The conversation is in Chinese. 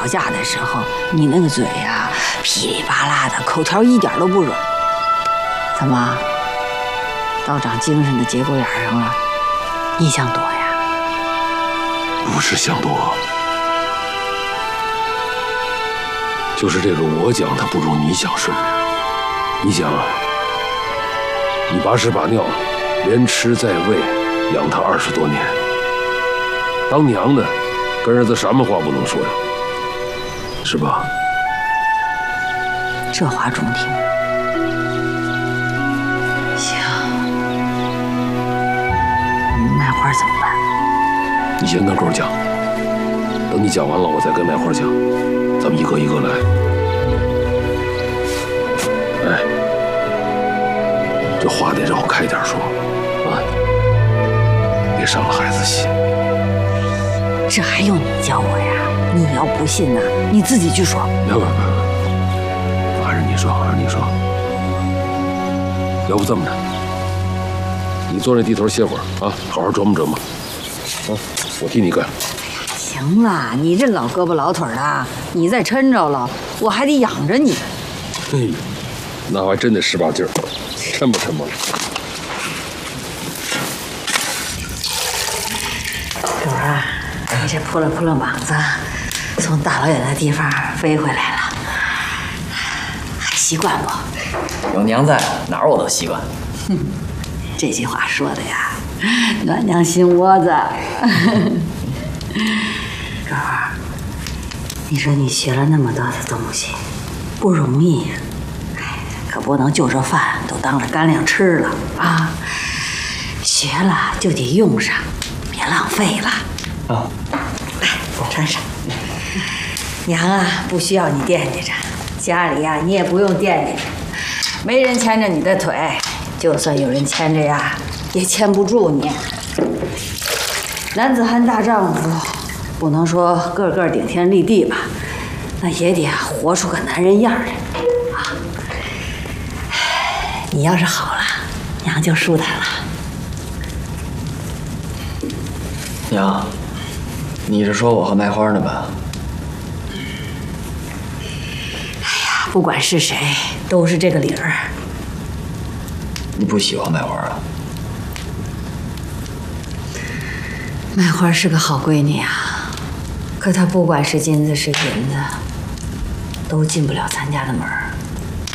吵架的时候，你那个嘴呀，噼里啪啦的，口条一点都不软。怎么，到长精神的节骨眼上了？你想躲呀？ 不是想躲，就是这个我讲它不如你讲顺利。你想啊，你把屎把尿，连吃带喂，养它20多年，当娘的跟儿子什么话不能说呀？是吧？ 这话中听。行，卖花怎么办？ 你先跟狗讲，等你讲完了，我再跟卖花讲，咱们一个一个来。哎，这话得让我开点说啊，别伤了孩子心。 这还用你教我呀？你要不信呢，你自己去说。 不，还是你说，还是你说。要不这么着，你坐那地头歇会儿啊，好好琢磨琢磨。啊，我替你干。 行了，你这老胳膊老腿的，你再抻着了，我还得养着你。 嘿，那还真得使把劲儿，抻吧抻吧。 狗啊，你这扑棱扑棱膀子，从大老远的地方飞回来了，还习惯不？ 有娘在，哪儿我都习惯。 哼，这句话说的呀，暖娘心窝子。狗儿，你说你学了那么多的东西，不容易呀。可不能就这饭都当着干粮吃了啊！学了就得用上，别浪费了。 啊， 来，穿上。娘啊，不需要你惦记着，家里呀，你也不用惦记着，没人牵着你的腿，就算有人牵着呀，也牵不住你。男子汉大丈夫，不能说个个顶天立地吧，那也得活出个男人样来啊！你要是好了，娘就舒坦了。 娘，你是说我和卖花呢吧？ 不管是谁，都是这个理儿。 你不喜欢卖花啊？ 卖花是个好闺女啊，可她不管是金子是银子，都进不了咱家的门儿。